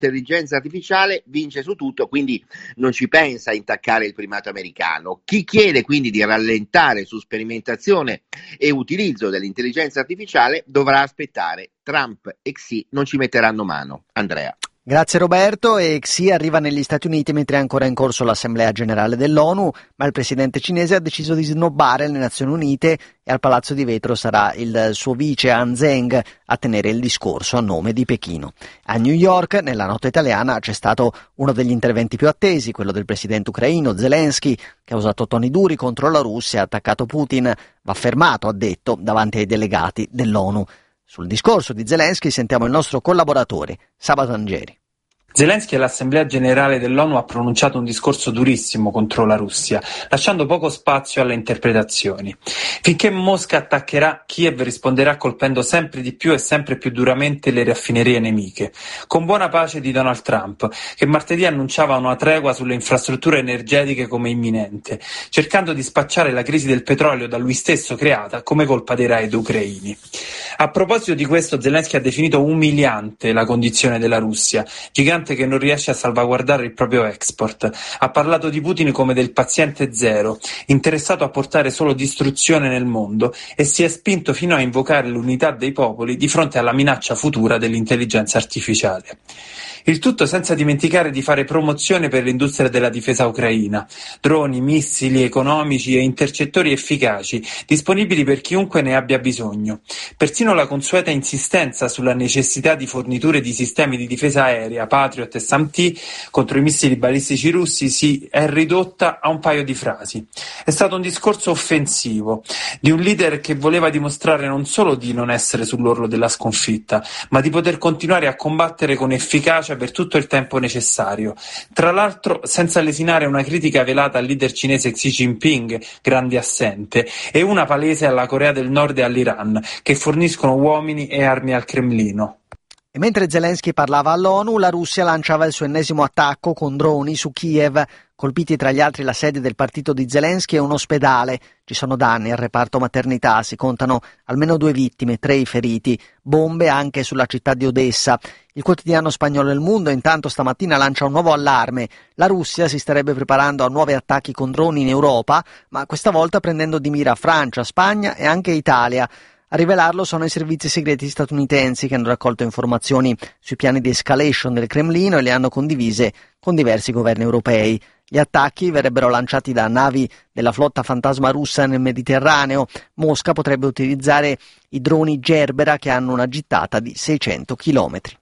l'intelligenza artificiale vince su tutto, quindi non ci pensa a intaccare il primato americano. Chi chiede quindi di rallentare su sperimentazione e utilizzo dell'intelligenza artificiale dovrà aspettare. Trump e Xi non ci metteranno mano. Andrea. Grazie Roberto. E Xi arriva negli Stati Uniti mentre è ancora in corso l'Assemblea Generale dell'ONU, ma il presidente cinese ha deciso di snobbare le Nazioni Unite e al Palazzo di Vetro sarà il suo vice Han Zheng a tenere il discorso a nome di Pechino. A New York, nella notte italiana, c'è stato uno degli interventi più attesi, quello del presidente ucraino Zelensky, che ha usato toni duri contro la Russia e ha attaccato Putin. Va fermato, ha detto, davanti ai delegati dell'ONU. Sul discorso di Zelensky sentiamo il nostro collaboratore, Sabato Angeri. Zelensky all'Assemblea Generale dell'ONU ha pronunciato un discorso durissimo contro la Russia, lasciando poco spazio alle interpretazioni. Finché Mosca attaccherà, Kiev risponderà colpendo sempre di più e sempre più duramente le raffinerie nemiche, con buona pace di Donald Trump, che martedì annunciava una tregua sulle infrastrutture energetiche come imminente, cercando di spacciare la crisi del petrolio da lui stesso creata come colpa dei raid ucraini. A proposito di questo, Zelensky ha definito umiliante la condizione della Russia, gigante che non riesce a salvaguardare il proprio export. Ha parlato di Putin come del paziente zero, interessato a portare solo distruzione nel mondo, e si è spinto fino a invocare l'unità dei popoli di fronte alla minaccia futura dell'intelligenza artificiale. Il tutto senza dimenticare di fare promozione per l'industria della difesa ucraina, droni, missili economici e intercettori efficaci, disponibili per chiunque ne abbia bisogno. Persino la consueta insistenza sulla necessità di forniture di sistemi di difesa aerea, Patriot e SAM-T contro i missili balistici russi si è ridotta a un paio di frasi. È stato un discorso offensivo, di un leader che voleva dimostrare non solo di non essere sull'orlo della sconfitta, ma di poter continuare a combattere con efficacia per tutto il tempo necessario. Tra l'altro senza lesinare una critica velata al leader cinese Xi Jinping, grande assente, e una palese alla Corea del Nord e all'Iran, che forniscono uomini e armi al Cremlino. E mentre Zelensky parlava all'ONU, la Russia lanciava il suo ennesimo attacco con droni su Kiev, colpiti tra gli altri la sede del partito di Zelensky e un ospedale. Ci sono danni al reparto maternità, si contano almeno 2 vittime, 3 i feriti, bombe anche sulla città di Odessa. Il quotidiano spagnolo Il Mundo intanto stamattina lancia un nuovo allarme. La Russia si starebbe preparando a nuovi attacchi con droni in Europa, ma questa volta prendendo di mira Francia, Spagna e anche Italia. A rivelarlo sono i servizi segreti statunitensi che hanno raccolto informazioni sui piani di escalation del Cremlino e le hanno condivise con diversi governi europei. Gli attacchi verrebbero lanciati da navi della flotta fantasma russa nel Mediterraneo. Mosca potrebbe utilizzare i droni Gerbera che hanno una gittata di 600 chilometri.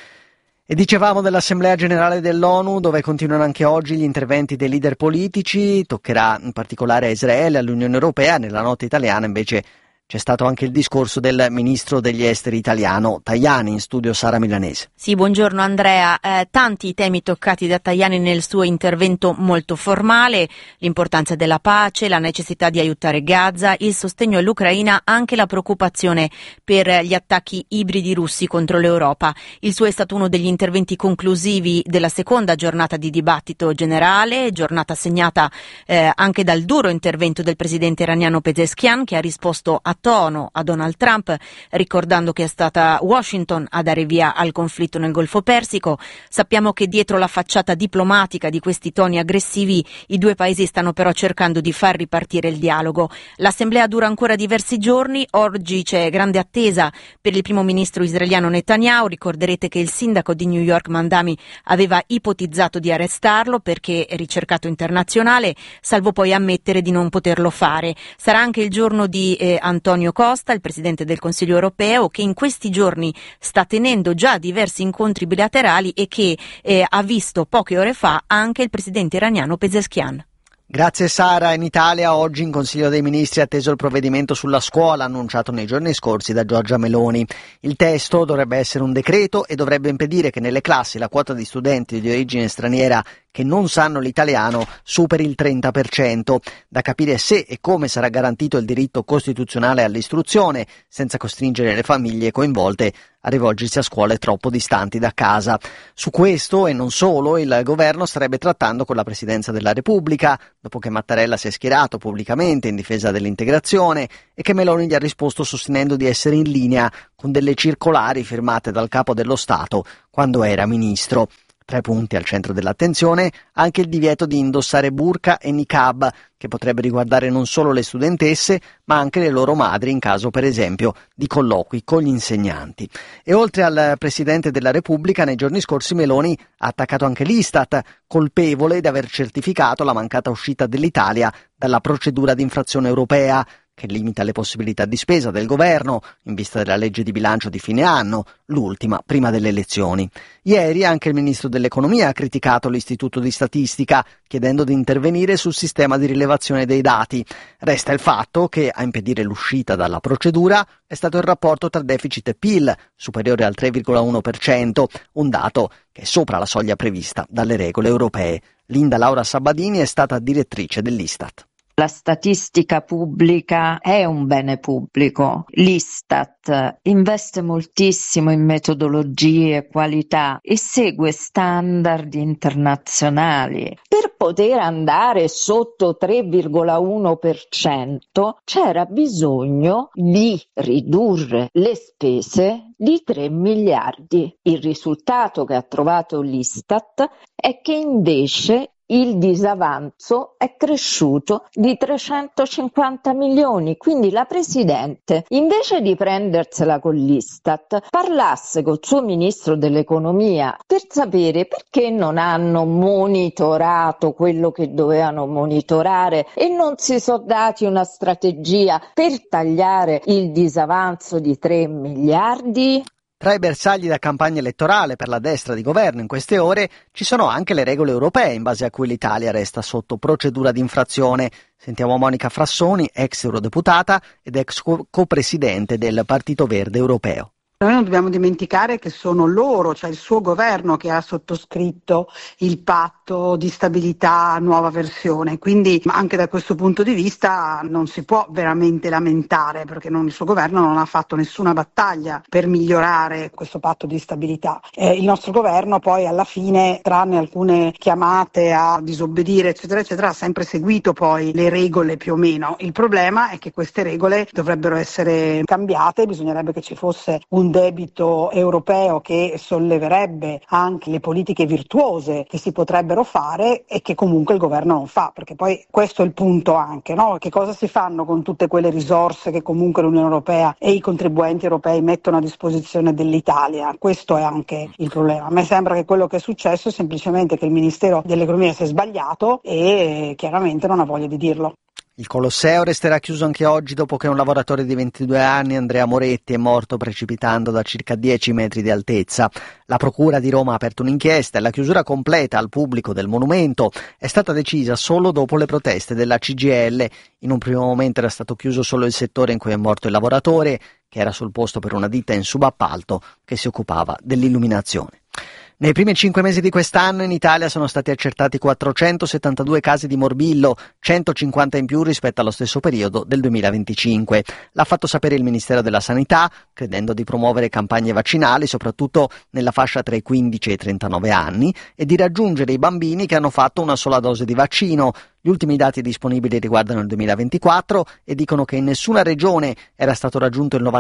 E dicevamo dell'Assemblea Generale dell'ONU, dove continuano anche oggi gli interventi dei leader politici. Toccherà in particolare a Israele, all'Unione Europea. Nella notte italiana invece c'è stato anche il discorso del ministro degli esteri italiano Tajani. In studio Sara Milanese. Sì, buongiorno Andrea. Tanti temi toccati da Tajani nel suo intervento molto formale: l'importanza della pace, la necessità di aiutare Gaza, il sostegno all'Ucraina, anche la preoccupazione per gli attacchi ibridi russi contro l'Europa. Il suo è stato uno degli interventi conclusivi della seconda giornata di dibattito generale, giornata segnata anche dal duro intervento del presidente iraniano Pezeshkian, che ha risposto a tono a Donald Trump, ricordando che è stata Washington a dare via al conflitto nel Golfo Persico. Sappiamo che dietro la facciata diplomatica di questi toni aggressivi i due paesi stanno però cercando di far ripartire il dialogo. L'assemblea dura ancora diversi giorni. Oggi c'è grande attesa per il primo ministro israeliano Netanyahu. Ricorderete che il sindaco di New York Mandami aveva ipotizzato di arrestarlo perché è ricercato internazionale, salvo poi ammettere di non poterlo fare. Sarà anche il giorno di Antonio Costa, il presidente del Consiglio europeo, che in questi giorni sta tenendo già diversi incontri bilaterali e che ha visto poche ore fa anche il presidente iraniano Pezeshkian. Grazie Sara. In Italia oggi in Consiglio dei Ministri è atteso il provvedimento sulla scuola annunciato nei giorni scorsi da Giorgia Meloni. Il testo dovrebbe essere un decreto e dovrebbe impedire che nelle classi la quota di studenti di origine straniera che non sanno l'italiano superi il 30%. Da capire se e come sarà garantito il diritto costituzionale all'istruzione senza costringere le famiglie coinvolte a a rivolgersi a scuole troppo distanti da casa. Su questo e non solo il governo starebbe trattando con la Presidenza della Repubblica, dopo che Mattarella si è schierato pubblicamente in difesa dell'integrazione e che Meloni gli ha risposto sostenendo di essere in linea con delle circolari firmate dal Capo dello Stato quando era ministro. Tra i punti al centro dell'attenzione anche il divieto di indossare burqa e niqab, che potrebbe riguardare non solo le studentesse, ma anche le loro madri in caso, per esempio, di colloqui con gli insegnanti. E oltre al Presidente della Repubblica, nei giorni scorsi Meloni ha attaccato anche l'Istat, colpevole di aver certificato la mancata uscita dell'Italia dalla procedura di infrazione europea, che limita le possibilità di spesa del governo in vista della legge di bilancio di fine anno, l'ultima prima delle elezioni. Ieri anche il ministro dell'Economia ha criticato l'Istituto di Statistica, chiedendo di intervenire sul sistema di rilevazione dei dati. Resta il fatto che a impedire l'uscita dalla procedura è stato il rapporto tra deficit e PIL, superiore al 3,1%, un dato che è sopra la soglia prevista dalle regole europee. Linda Laura Sabadini è stata direttrice dell'Istat. La statistica pubblica è un bene pubblico. L'Istat investe moltissimo in metodologie, qualità e segue standard internazionali. Per poter andare sotto 3,1% c'era bisogno di ridurre le spese di 3 miliardi. Il risultato che ha trovato l'Istat è che invece il disavanzo è cresciuto di 350 milioni, quindi la Presidente, invece di prendersela con l'Istat, parlasse col suo Ministro dell'Economia per sapere perché non hanno monitorato quello che dovevano monitorare e non si sono dati una strategia per tagliare il disavanzo di 3 miliardi. Tra i bersagli da campagna elettorale per la destra di governo in queste ore ci sono anche le regole europee in base a cui l'Italia resta sotto procedura di infrazione. Sentiamo Monica Frassoni, ex eurodeputata ed ex copresidente del Partito Verde Europeo. Noi non dobbiamo dimenticare che sono loro, cioè il suo governo, che ha sottoscritto il patto di stabilità nuova versione, quindi anche da questo punto di vista non si può veramente lamentare, perché il suo governo non ha fatto nessuna battaglia per migliorare questo patto di stabilità. Il nostro governo poi alla fine, tranne alcune chiamate a disobbedire eccetera eccetera, ha sempre seguito poi le regole più o meno. Il problema è che queste regole dovrebbero essere cambiate, bisognerebbe che ci fosse un debito europeo che solleverebbe anche le politiche virtuose che si potrebbero fare e che comunque il governo non fa, perché poi questo è il punto anche, no? Che cosa si fanno con tutte quelle risorse che comunque l'Unione Europea e i contribuenti europei mettono a disposizione dell'Italia? Questo è anche il problema. A me sembra che quello che è successo è semplicemente che il Ministero dell'Economia si è sbagliato e chiaramente non ha voglia di dirlo. Il Colosseo resterà chiuso anche oggi dopo che un lavoratore di 22 anni, Andrea Moretti, è morto precipitando da circa 10 metri di altezza. La Procura di Roma ha aperto un'inchiesta e la chiusura completa al pubblico del monumento è stata decisa solo dopo le proteste della CGIL. In un primo momento era stato chiuso solo il settore in cui è morto il lavoratore, che era sul posto per una ditta in subappalto che si occupava dell'illuminazione. Nei primi 5 mesi di quest'anno in Italia sono stati accertati 472 casi di morbillo, 150 in più rispetto allo stesso periodo del 2025. L'ha fatto sapere il Ministero della Sanità, credendo di promuovere campagne vaccinali, soprattutto nella fascia tra i 15 e i 39 anni, e di raggiungere i bambini che hanno fatto una sola dose di vaccino. Gli ultimi dati disponibili riguardano il 2024 e dicono che in nessuna regione era stato raggiunto il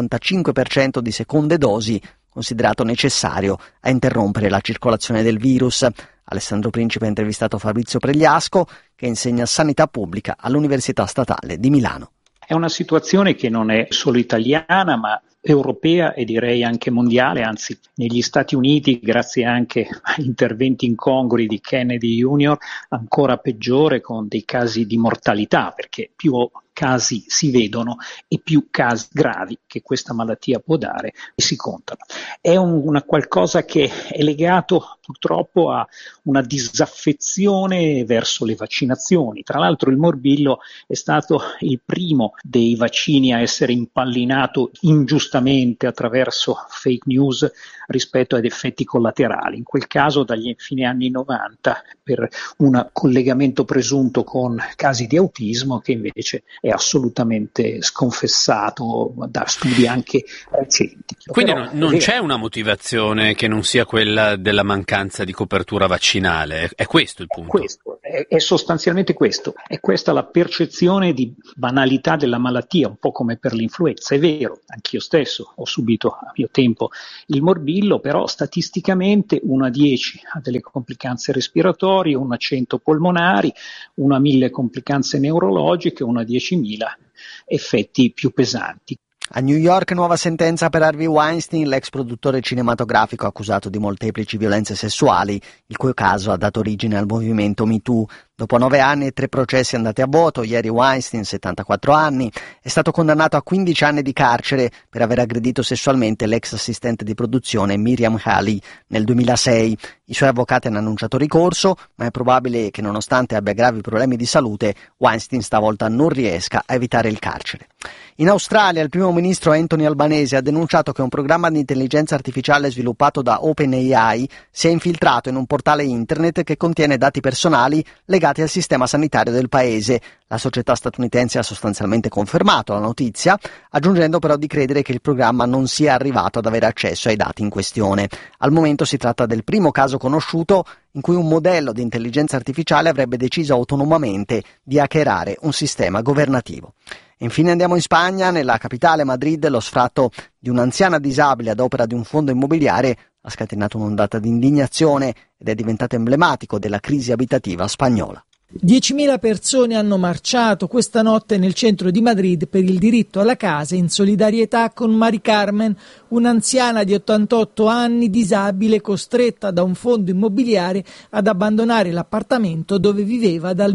95% di seconde dosi, considerato necessario a interrompere la circolazione del virus. Alessandro Principe ha intervistato Fabrizio Pregliasco, che insegna sanità pubblica all'Università Statale di Milano. È una situazione che non è solo italiana, ma europea e direi anche mondiale, anzi negli Stati Uniti, grazie anche a interventi incongrui di Kennedy Jr., ancora peggiore, con dei casi di mortalità, perché più casi si vedono e più casi gravi che questa malattia può dare e si contano. È una qualcosa che è legato purtroppo a una disaffezione verso le vaccinazioni. Tra l'altro il morbillo è stato il primo dei vaccini a essere impallinato ingiustamente attraverso fake news rispetto ad effetti collaterali, in quel caso dagli fine anni 90 per un collegamento presunto con casi di autismo, che invece è è assolutamente sconfessato da studi anche recenti. Quindi però, non c'è una motivazione che non sia quella della mancanza di copertura vaccinale, è questo il punto? È sostanzialmente questo, è questa la percezione di banalità della malattia, un po' come per l'influenza. È vero, anch'io stesso ho subito a mio tempo il morbillo, però statisticamente 1 a 10 ha delle complicanze respiratorie, 1 a 100 polmonari, 1 a 1000 complicanze neurologiche, 1 a 10.000 effetti più pesanti. A New York nuova sentenza per Harvey Weinstein, l'ex produttore cinematografico accusato di molteplici violenze sessuali, il cui caso ha dato origine al movimento Me Too. Dopo 9 anni e 3 processi andati a vuoto, ieri Weinstein, 74 anni, è stato condannato a 15 anni di carcere per aver aggredito sessualmente l'ex assistente di produzione Miriam Halley nel 2006. I suoi avvocati hanno annunciato ricorso, ma è probabile che nonostante abbia gravi problemi di salute, Weinstein stavolta non riesca a evitare il carcere. In Australia il primo ministro Anthony Albanese ha denunciato che un programma di intelligenza artificiale sviluppato da OpenAI si è infiltrato in un portale internet che contiene dati personali legati al sistema sanitario del paese. La società statunitense ha sostanzialmente confermato la notizia, aggiungendo però di credere che il programma non sia arrivato ad avere accesso ai dati in questione. Al momento si tratta del primo caso conosciuto in cui un modello di intelligenza artificiale avrebbe deciso autonomamente di hackerare un sistema governativo. Infine andiamo in Spagna, nella capitale Madrid lo sfratto di un'anziana disabile ad opera di un fondo immobiliare ha scatenato un'ondata di indignazione ed è diventato emblematico della crisi abitativa spagnola. 10.000 persone hanno marciato questa notte nel centro di Madrid per il diritto alla casa in solidarietà con Mari Carmen, un'anziana di 88 anni disabile costretta da un fondo immobiliare ad abbandonare l'appartamento dove viveva dal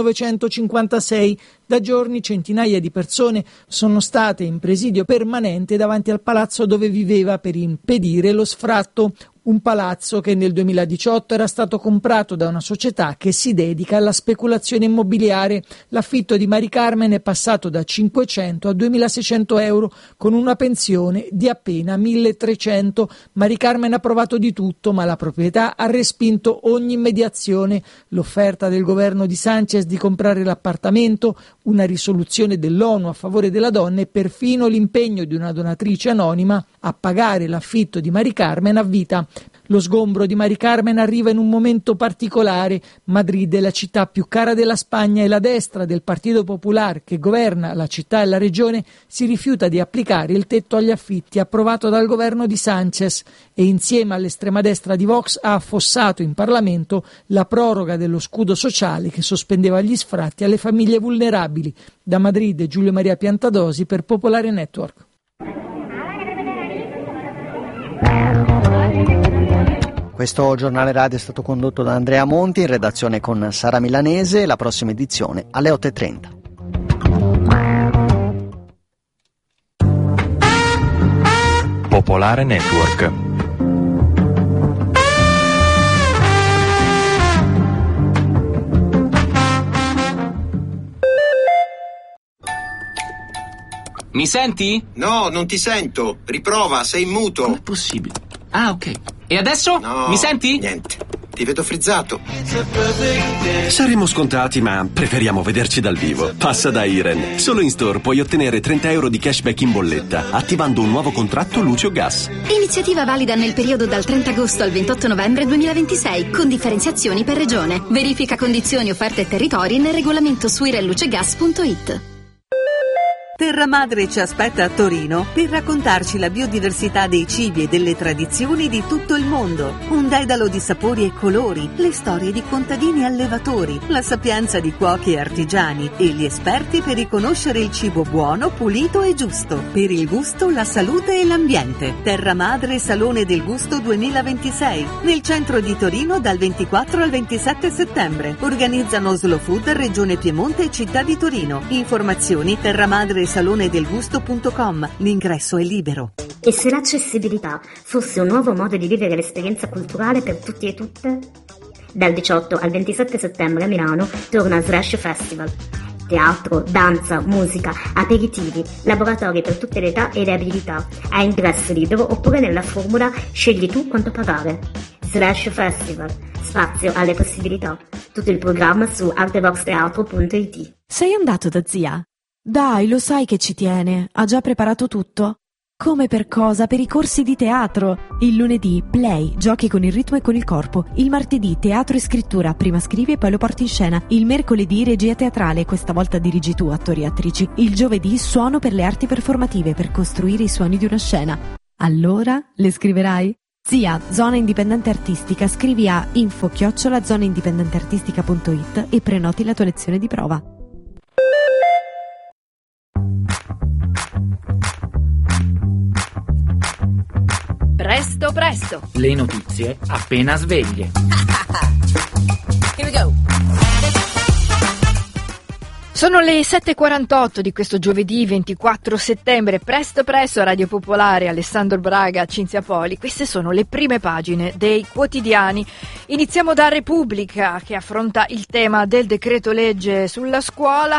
1956. Da giorni centinaia di persone sono state in presidio permanente davanti al palazzo dove viveva per impedire lo sfratto. Un palazzo che nel 2018 era stato comprato da una società che si dedica alla speculazione immobiliare. L'affitto di Mari Carmen è passato da 500 a 2.600 euro con una pensione di appena 1.300. Mari Carmen ha provato di tutto, ma la proprietà ha respinto ogni mediazione. L'offerta del governo di Sánchez di comprare l'appartamento, una risoluzione dell'ONU a favore della donna e perfino l'impegno di una donatrice anonima a pagare l'affitto di Mari Carmen a vita. Lo sgombro di Mari Carmen arriva in un momento particolare. Madrid è la città più cara della Spagna e la destra del Partito Popular, che governa la città e la regione, si rifiuta di applicare il tetto agli affitti approvato dal governo di Sánchez e insieme all'estrema destra di Vox ha affossato in Parlamento la proroga dello scudo sociale che sospendeva gli sfratti alle famiglie vulnerabili. Da Madrid Giulio Maria Piantadosi per Popolare Network. Questo giornale radio è stato condotto da Andrea Monti, in redazione con Sara Milanese. La prossima edizione alle 8:30. Popolare Network. Mi senti? No, non ti sento. Riprova, sei in muto. Com'è possibile? Ah, ok. E adesso? No, mi senti? Niente. Ti vedo frizzato. Saremo scontati, ma preferiamo vederci dal vivo. Passa da Iren. Solo in store puoi ottenere 30 euro di cashback in bolletta, attivando un nuovo contratto luce o gas. Iniziativa valida nel periodo dal 30 agosto al 28 novembre 2026, con differenziazioni per regione. Verifica condizioni, offerte e territori nel regolamento su irenlucegas.it. Terra Madre ci aspetta a Torino per raccontarci la biodiversità dei cibi e delle tradizioni di tutto il mondo. Un dedalo di sapori e colori, le storie di contadini e allevatori, la sapienza di cuochi e artigiani e gli esperti per riconoscere il cibo buono, pulito e giusto. Per il gusto, la salute e l'ambiente. Terra Madre Salone del Gusto 2026, nel centro di Torino dal 24 al 27 settembre. Organizzano Slow Food, Regione Piemonte e Città di Torino. Informazioni terramadresalonedelgusto.com. L'ingresso è libero. E se l'accessibilità fosse un nuovo modo di vivere l'esperienza culturale per tutti e tutte? Dal 18 al 27 settembre a Milano torna Slash Festival. Teatro, danza, musica, aperitivi, laboratori per tutte le età e le abilità. A ingresso libero oppure nella formula scegli tu quanto pagare. Slash Festival. Spazio alle possibilità. Tutto il programma su artevoxteatro.it. Sei andato da zia? Dai, lo sai che ci tiene, ha già preparato tutto. Come per cosa? Per i corsi di teatro. Il lunedì play, giochi con il ritmo e con il corpo. Il martedì teatro e scrittura, prima scrivi e poi lo porti in scena. Il mercoledì regia teatrale, questa volta dirigi tu, attori e attrici. Il giovedì suono per le arti performative, per costruire i suoni di una scena. Allora, le scriverai? Sì, a Zona Indipendente Artistica, scrivi a info@zonaindipendenteartistica.it e prenoti la tua lezione di prova. Presto, presto! Le notizie appena sveglie. Here we go! Sono le 7.48 di questo giovedì 24 settembre, presto presto, Radio Popolare, Alessandro Braga, Cinzia Poli. Queste sono le prime pagine dei quotidiani. Iniziamo da Repubblica, che affronta il tema del decreto legge sulla scuola,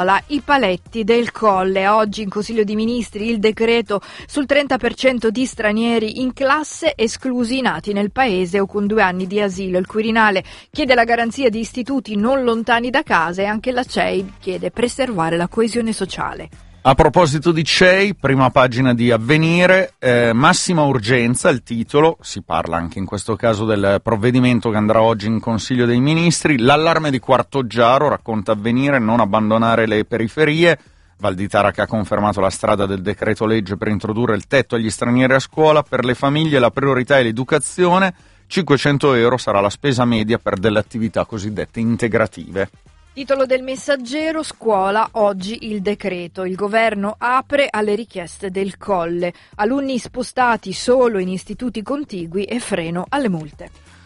i paletti del Colle. Oggi in Consiglio dei Ministri il decreto sul 30% di stranieri in classe esclusi nati nel paese o con 2 anni di asilo. Il Quirinale chiede la garanzia di istituti non lontani da casa e anche la CEI chiede preservare la coesione sociale. A proposito di CEI, prima pagina di Avvenire, massima urgenza, il titolo, si parla anche in questo caso del provvedimento che andrà oggi in Consiglio dei Ministri, l'allarme di Quartoggiaro, racconta Avvenire, non abbandonare le periferie, Valditara che ha confermato la strada del decreto legge per introdurre il tetto agli stranieri a scuola, per le famiglie la priorità è l'educazione, 500 euro sarà la spesa media per delle attività cosiddette integrative. Titolo del Messaggero, scuola, oggi il decreto. Il governo apre alle richieste del Colle. Alunni spostati solo in istituti contigui e freno alle multe.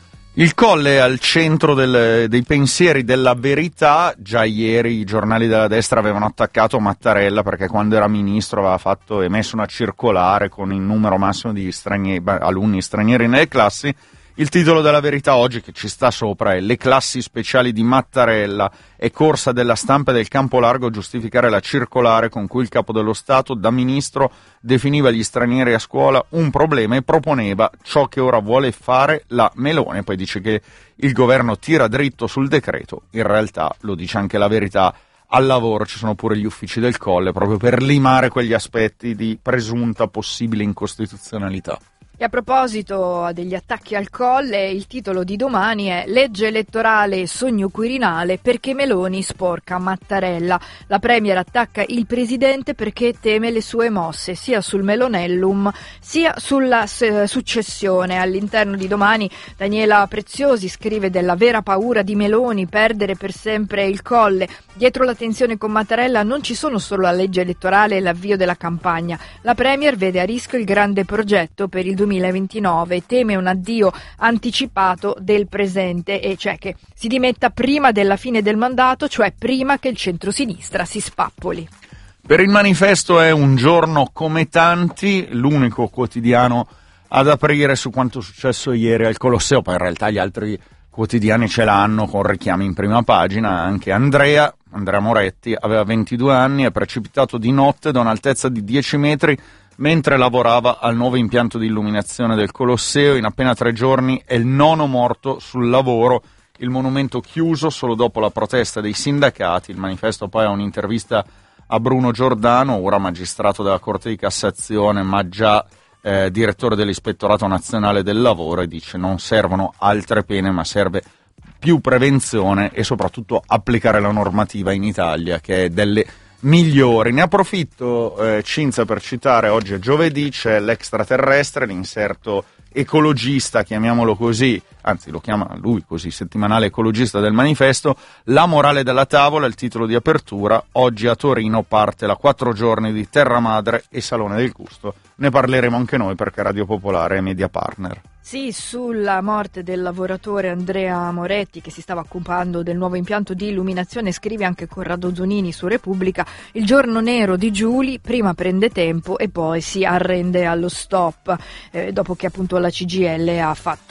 Il Colle è al centro dei pensieri della Verità. Già ieri i giornali della destra avevano attaccato Mattarella perché quando era ministro aveva emesso una circolare con il numero massimo di alunni stranieri nelle classi. Il titolo della Verità oggi, che ci sta sopra, è «Le classi speciali di Mattarella, è corsa della stampa e del campo largo a giustificare la circolare con cui il capo dello Stato, da ministro, definiva gli stranieri a scuola un problema e proponeva ciò che ora vuole fare la Meloni». Poi dice che il governo tira dritto sul decreto, in realtà, lo dice anche la Verità, al lavoro ci sono pure gli uffici del Colle proprio per limare quegli aspetti di presunta possibile incostituzionalità. E a proposito degli attacchi al Colle, il titolo di domani è «Legge elettorale e sogno Quirinale perché Meloni sporca Mattarella». La Premier attacca il presidente perché teme le sue mosse, sia sul Melonellum sia sulla successione. All'interno di domani Daniela Preziosi scrive della vera paura di Meloni, perdere per sempre il Colle. Dietro la tensione con Mattarella non ci sono solo la legge elettorale e l'avvio della campagna. La Premier vede a rischio il grande progetto per il 2029 e teme un addio anticipato del presente, e cioè che si dimetta prima della fine del mandato, cioè prima che il centrosinistra si spappoli. Per il Manifesto è un giorno come tanti, l'unico quotidiano ad aprire su quanto è successo ieri al Colosseo, poi in realtà gli altri quotidiani ce l'hanno con richiami in prima pagina. Anche Andrea Moretti aveva 22 anni, è precipitato di notte da un'altezza di 10 metri mentre lavorava al nuovo impianto di illuminazione del Colosseo. In appena 3 giorni è il 9º morto sul lavoro, il monumento chiuso solo dopo la protesta dei sindacati. Il Manifesto poi ha un'intervista a Bruno Giordano, ora magistrato della Corte di Cassazione ma già direttore dell'Ispettorato Nazionale del Lavoro, e dice non servono altre pene ma serve più prevenzione e soprattutto applicare la normativa in Italia che è delle migliori. Ne approfitto, Cinzia, per citare, oggi è giovedì, c'è l'Extraterrestre, l'inserto ecologista, chiamiamolo così, anzi lo chiama lui così, settimanale ecologista del Manifesto. La morale della tavola, il titolo di apertura. Oggi a Torino parte la 4 giorni di Terra Madre e Salone del Gusto. Ne parleremo anche noi perché Radio Popolare è media partner. Sì, sulla morte del lavoratore Andrea Moretti, che si stava occupando del nuovo impianto di illuminazione, scrive anche Corrado Zonini su Repubblica: il giorno nero di Giuli, prima prende tempo e poi si arrende allo stop, dopo che appunto la CGIL ha fatto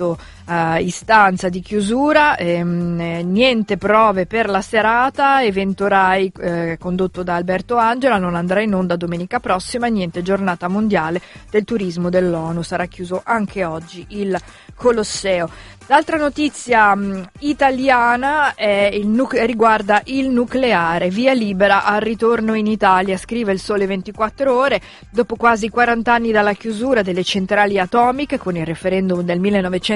istanza di chiusura, niente prove per la serata, Evento Rai condotto da Alberto Angela non andrà in onda domenica prossima, niente giornata mondiale del turismo dell'ONU, sarà chiuso anche oggi il Colosseo. L'altra notizia italiana riguarda il nucleare, via libera al ritorno in Italia, scrive il Sole 24 Ore, dopo quasi 40 anni dalla chiusura delle centrali atomiche con il referendum del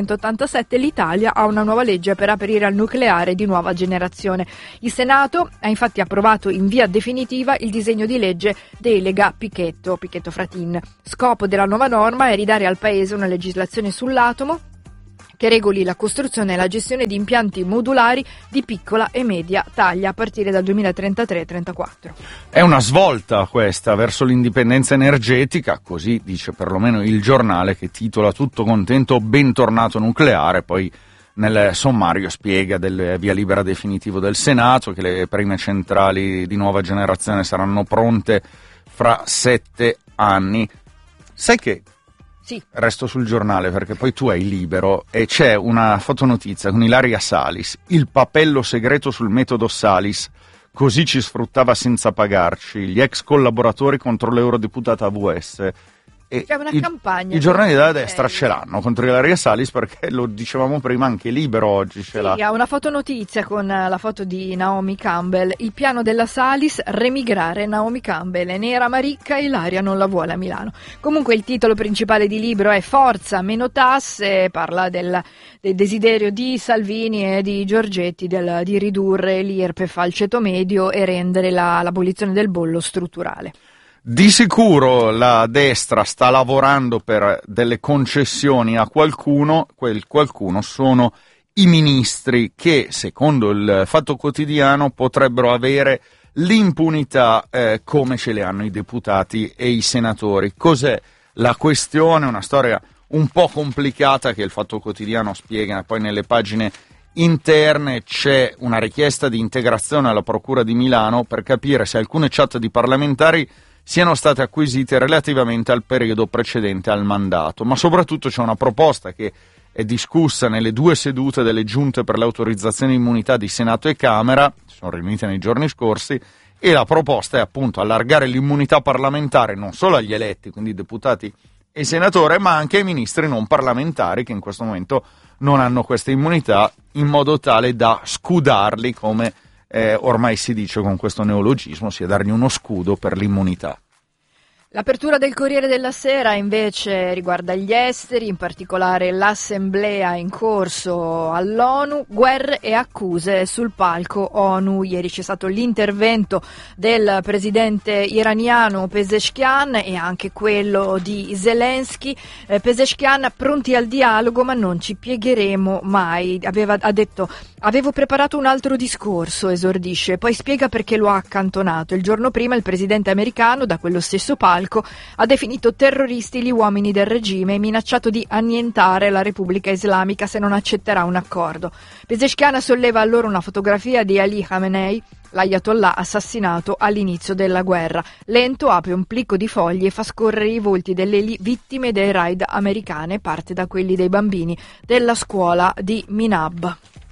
1987, l'Italia ha una nuova legge per aprire al nucleare di nuova generazione. Il Senato ha infatti approvato in via definitiva il disegno di legge delega Pichetto Fratin. Scopo della nuova norma è ridare al Paese una legislazione sull'atomo che regoli la costruzione e la gestione di impianti modulari di piccola e media taglia a partire dal 2033-34. È una svolta questa verso l'indipendenza energetica, così dice perlomeno il giornale, che titola tutto contento bentornato nucleare, poi nel sommario spiega del via libera definitivo del Senato, che le prime centrali di nuova generazione saranno pronte fra 7 anni. Sai che sì. Resto sul giornale perché poi tu hai Libero e c'è una fotonotizia con Ilaria Salis, il papello segreto sul metodo Salis, così ci sfruttava senza pagarci, gli ex collaboratori contro l'eurodeputata AVS. E c'è una campagna. I giornali della destra ce l'hanno contro Ilaria Salis, perché lo dicevamo prima, anche Libero oggi ce l'ha. Sì, ha una fotonotizia con la foto di Naomi Campbell, il piano della Salis, remigrare Naomi Campbell, è nera ma ricca, Ilaria non la vuole a Milano. Comunque il titolo principale di Libero è Forza, meno tasse, parla del desiderio di Salvini e di Giorgetti di ridurre l'IRPEF al ceto medio e rendere l'abolizione del bollo strutturale. Di sicuro la destra sta lavorando per delle concessioni a qualcuno, quel qualcuno sono i ministri che, secondo il Fatto Quotidiano, potrebbero avere l'impunità come ce le hanno i deputati e i senatori. Cos'è la questione? Una storia un po' complicata che il Fatto Quotidiano spiega poi nelle pagine interne. C'è una richiesta di integrazione alla Procura di Milano per capire se alcune chat di parlamentari siano state acquisite relativamente al periodo precedente al mandato, ma soprattutto c'è una proposta che è discussa nelle 2 sedute delle giunte per l'autorizzazione di immunità di Senato e Camera, si sono riunite nei giorni scorsi, e la proposta è appunto allargare l'immunità parlamentare non solo agli eletti, quindi deputati e senatori, ma anche ai ministri non parlamentari che in questo momento non hanno questa immunità, in modo tale da scudarli, come ormai si dice con questo neologismo, sia dargli uno scudo per l'immunità. L'apertura del Corriere della Sera invece riguarda gli esteri, in particolare l'assemblea in corso all'ONU, guerre e accuse sul palco ONU. Ieri c'è stato l'intervento del presidente iraniano Pezeshkian e anche quello di Zelensky. Pezeshkian, pronti al dialogo ma non ci piegheremo mai, ha detto: avevo preparato un altro discorso, esordisce, poi spiega perché lo ha accantonato. Il giorno prima il presidente americano da quello stesso palco ha definito terroristi gli uomini del regime e minacciato di annientare la Repubblica Islamica se non accetterà un accordo. Pezeshkian solleva allora una fotografia di Ali Khamenei, l'ayatollah assassinato all'inizio della guerra. Lento apre un plico di fogli e fa scorrere i volti delle vittime dei raid americane, parte da quelli dei bambini della scuola di Minab.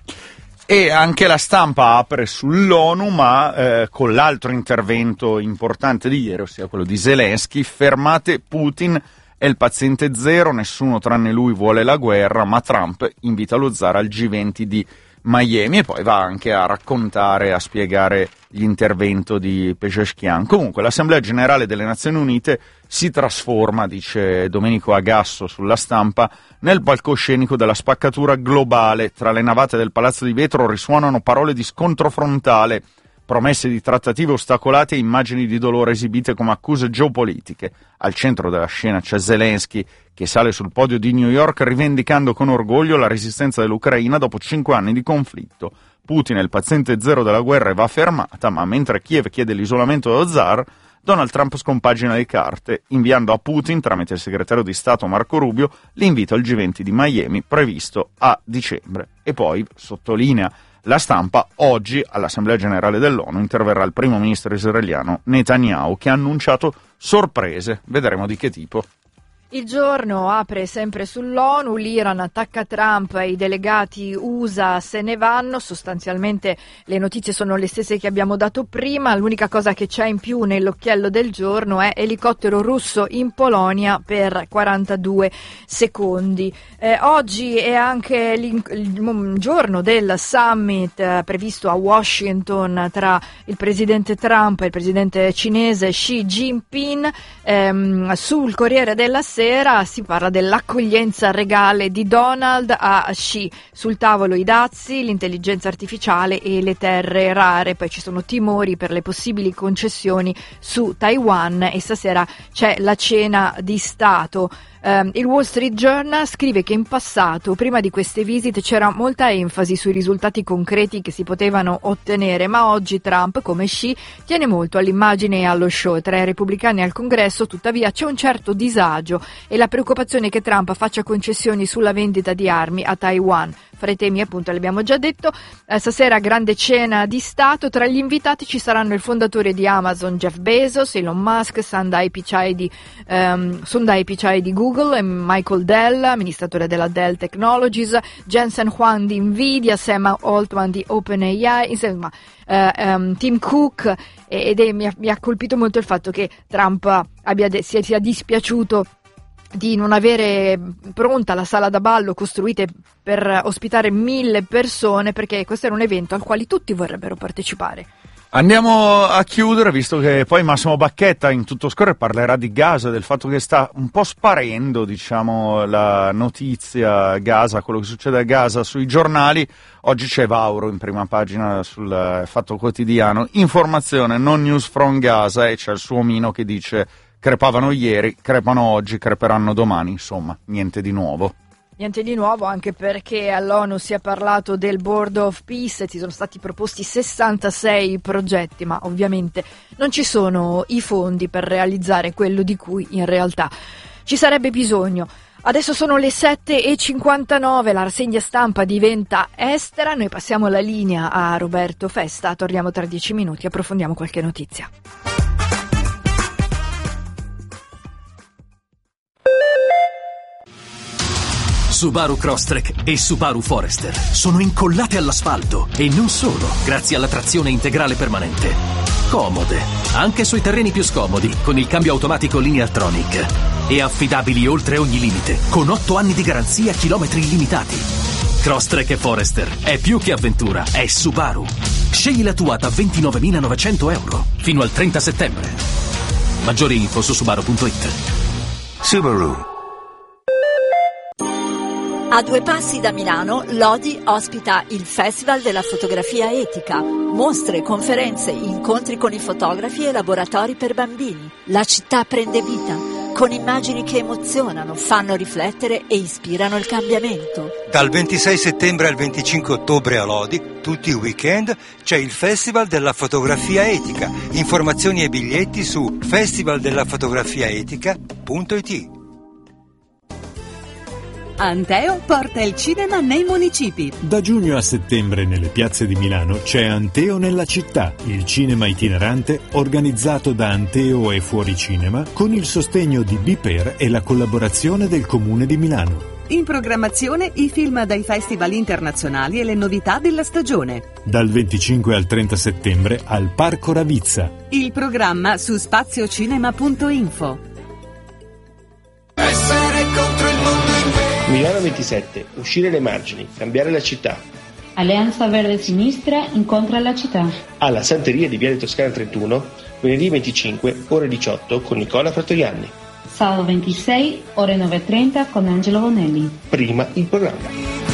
E anche la Stampa apre sull'ONU, ma con l'altro intervento importante di ieri, ossia quello di Zelensky: fermate Putin, è il paziente zero, nessuno tranne lui vuole la guerra, ma Trump invita lo zar al G20 di Miami, e poi va anche a raccontare, a spiegare l'intervento di Pezeshkian. Comunque l'Assemblea Generale delle Nazioni Unite si trasforma, dice Domenico Agasso sulla Stampa, nel palcoscenico della spaccatura globale. Tra le navate del Palazzo di Vetro risuonano parole di scontro frontale, promesse di trattative ostacolate e immagini di dolore esibite come accuse geopolitiche. Al centro della scena c'è Zelensky, che sale sul podio di New York rivendicando con orgoglio la resistenza dell'Ucraina dopo 5 anni di conflitto. Putin è il paziente zero della guerra e va fermata, ma mentre Kiev chiede l'isolamento dello zar, Donald Trump scompagina le carte, inviando a Putin, tramite il segretario di Stato Marco Rubio, l'invito al G20 di Miami previsto a dicembre. E poi, sottolinea la Stampa, oggi all'Assemblea Generale dell'ONU interverrà il primo ministro israeliano Netanyahu, che ha annunciato sorprese. Vedremo di che tipo. Il giorno apre sempre sull'ONU, l'Iran attacca Trump, i delegati USA se ne vanno, sostanzialmente le notizie sono le stesse che abbiamo dato prima, l'unica cosa che c'è in più nell'occhiello del giorno è elicottero russo in Polonia per 42 secondi. Oggi è anche il giorno del summit previsto a Washington tra il presidente Trump e il presidente cinese Xi Jinping. Sul Corriere della Sera si parla dell'accoglienza regale di Donald a Xi, sul tavolo i dazi, l'intelligenza artificiale e le terre rare, poi ci sono timori per le possibili concessioni su Taiwan e stasera c'è la cena di Stato. Il Wall Street Journal scrive che in passato, prima di queste visite, c'era molta enfasi sui risultati concreti che si potevano ottenere, ma oggi Trump, come Xi, tiene molto all'immagine e allo show. Tra i repubblicani al Congresso, tuttavia, c'è un certo disagio e la preoccupazione che Trump faccia concessioni sulla vendita di armi a Taiwan. Fra i temi, appunto, l'abbiamo già detto, stasera grande cena di Stato. Tra gli invitati ci saranno il fondatore di Amazon Jeff Bezos, Elon Musk, Sundar Pichai di Google, e Michael Dell, amministratore della Dell Technologies, Jensen Huang di Nvidia, Sam Altman di OpenAI, insomma Tim Cook, mi ha colpito molto il fatto che Trump sia dispiaciuto di non avere pronta la sala da ballo costruita per ospitare 1000 persone, perché questo era un evento al quale tutti vorrebbero partecipare. Andiamo a chiudere, visto che poi Massimo Bacchetta in Tutto Scorre parlerà di Gaza, del fatto che sta un po' sparendo, diciamo, la notizia Gaza, quello che succede a Gaza sui giornali. Oggi c'è Vauro in prima pagina sul Fatto Quotidiano, informazione, non news from Gaza, e c'è il suo omino che dice: crepavano ieri, crepano oggi, creperanno domani, insomma, niente di nuovo. Niente di nuovo, anche perché all'ONU si è parlato del Board of Peace e ci sono stati proposti 66 progetti, ma ovviamente non ci sono i fondi per realizzare quello di cui in realtà ci sarebbe bisogno. Adesso sono le 7:59, la rassegna stampa diventa estera, noi passiamo la linea a Roberto Festa, torniamo tra 10 minuti, approfondiamo qualche notizia. Subaru Crosstrek e Subaru Forester sono incollate all'asfalto e non solo, grazie alla trazione integrale permanente. Comode, anche sui terreni più scomodi, con il cambio automatico Lineartronic. E affidabili oltre ogni limite, con 8 anni di garanzia, chilometri illimitati. Crosstrek e Forester è più che avventura, è Subaru. Scegli la tua da €29.900 fino al 30 settembre. Maggiori info su Subaru.it. Subaru. A 2 passi da Milano, Lodi ospita il Festival della Fotografia Etica. Mostre, conferenze, incontri con i fotografi e laboratori per bambini. La città prende vita, con immagini che emozionano, fanno riflettere e ispirano il cambiamento. Dal 26 settembre al 25 ottobre a Lodi, tutti i weekend, c'è il Festival della Fotografia Etica. Informazioni e biglietti su festivaldellafotografiaetica.it. Anteo porta il cinema nei municipi. Da giugno a settembre nelle piazze di Milano c'è Anteo nella città, il cinema itinerante organizzato da Anteo e Fuori Cinema con il sostegno di Biper e la collaborazione del Comune di Milano. In programmazione i film dai festival internazionali e le novità della stagione. Dal 25 al 30 settembre al Parco Ravizza. Il programma su spaziocinema.info. Essere contro il mondo in Milano 27, uscire le margini, cambiare la città. Alleanza Verde Sinistra incontra la città. Alla Santeria di Viale Toscana 31, venerdì 25, ore 18, con Nicola Frattorianni. Sabato 26, ore 9:30, con Angelo Bonelli. Prima il programma.